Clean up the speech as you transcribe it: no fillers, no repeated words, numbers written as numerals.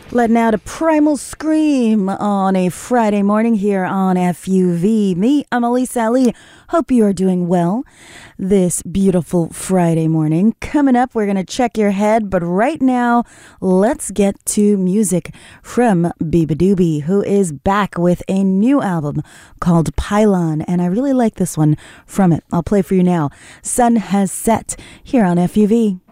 Letting out a primal scream on a Friday morning here on FUV. Me, I'm Elise Ali. Hope you are doing well this beautiful Friday morning. Coming up, we're going to check your head, but right now, let's get to music from beabadoobee, who is back with a new album called Pylon, and I really like this one from it. I'll play for you now. Sun Has Set here on FUV.